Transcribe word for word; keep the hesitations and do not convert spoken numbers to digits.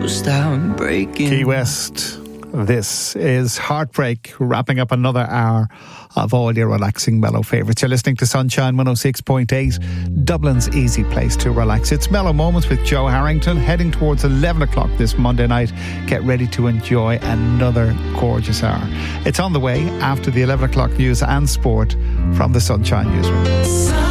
ghost I'm breaking. Key West. This is Heartbreak, wrapping up another hour of all your relaxing mellow favourites. You're listening to Sunshine one oh six point eight, Dublin's easy place to relax. It's Mellow Moments with Joe Harrington, heading towards eleven o'clock this Monday night. Get ready to enjoy another gorgeous hour. It's on the way after the eleven o'clock news and sport from the Sunshine Newsroom.